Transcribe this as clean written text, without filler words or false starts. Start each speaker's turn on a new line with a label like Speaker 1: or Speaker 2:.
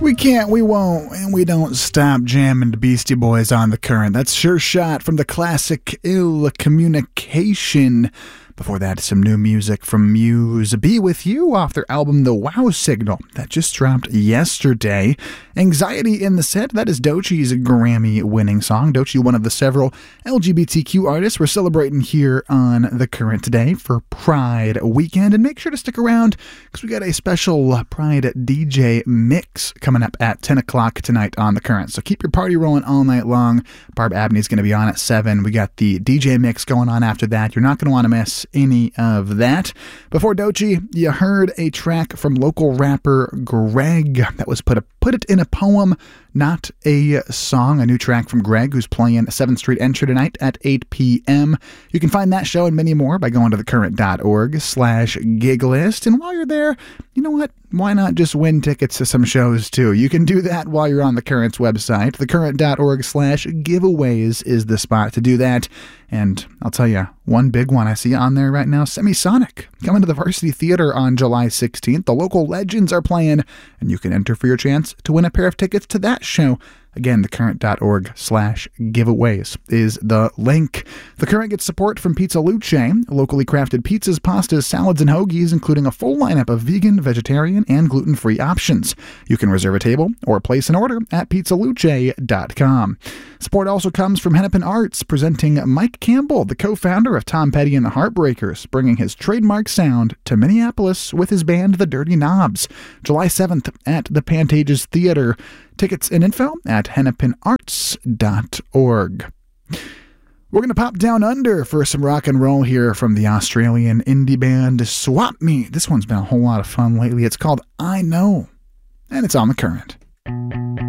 Speaker 1: We can't, we won't, and we don't stop jamming the Beastie Boys on the current. That's Sure Shot from the classic Ill Communication. Before that, some new music from Muse, Be With You, off their album The Wow Signal, that just dropped yesterday. Anxiety in the Set, that is Doechie's Grammy-winning song. Doechie, one of the several LGBTQ artists we're celebrating here on The Current today for Pride Weekend. And make sure to stick around, because we got a special Pride DJ mix coming up at 10 o'clock tonight on The Current. So keep your party rolling all night long. Barb Abney's going to be on at 7. We got the DJ mix going on after that. You're not going to want to miss any of that. Before Doechie, you heard a track from local rapper Greg that was Put It in a Poem, Not a Song, a new track from Greg, who's playing 7th Street Entry tonight at 8 p.m. You can find that show and many more by going to thecurrent.org/giglist. And while you're there, you know what? Why not just win tickets to some shows too? You can do that while you're on The Current's website. Thecurrent.org/giveaways is the spot to do that. And I'll tell you, one big one I see on there right now, Semisonic, coming to the Varsity Theater on July 16th. The local legends are playing, and you can enter for your chance to win a pair of tickets to that show. Again, thecurrent.org/giveaways is the link. The Current gets support from Pizza Luce, locally crafted pizzas, pastas, salads, and hoagies, including a full lineup of vegan, vegetarian, and gluten-free options. You can reserve a table or place an order at pizzaluce.com. Support also comes from Hennepin Arts, presenting Mike Campbell, the co-founder of Tom Petty and the Heartbreakers, bringing his trademark sound to Minneapolis with his band The Dirty Knobs, July 7th at the Pantages Theater. Tickets and info at hennepinarts.org. We're going to pop down under for some rock and roll here from the Australian indie band Swap Me. This one's been a whole lot of fun lately. It's called I Know, and it's on The Current.